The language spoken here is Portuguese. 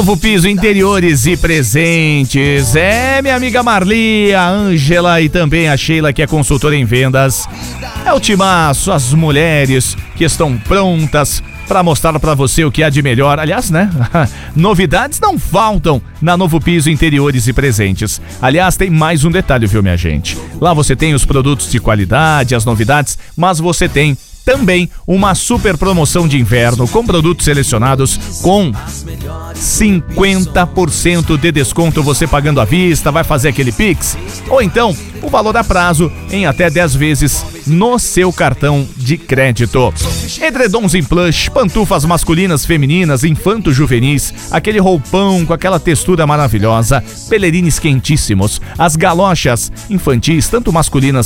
Novo piso, interiores e presentes. Minha amiga Marli, a Ângela e também a Sheila, que é consultora em vendas. É o timaço, as mulheres que estão prontas para mostrar para você o que há de melhor. Aliás, né? Novidades não faltam na Novo Piso, interiores e presentes. Aliás, tem mais um detalhe, viu, minha gente? Lá você tem os produtos de qualidade, as novidades, mas você tem também uma super promoção de inverno com produtos selecionados com 50% de desconto, você pagando à vista, vai fazer aquele Pix, ou então o valor a prazo em até 10 vezes no seu cartão de crédito. Edredons em plush, pantufas masculinas, femininas, infanto-juvenis, aquele roupão com aquela textura maravilhosa, pelerines quentíssimos, as galochas infantis, tanto masculinas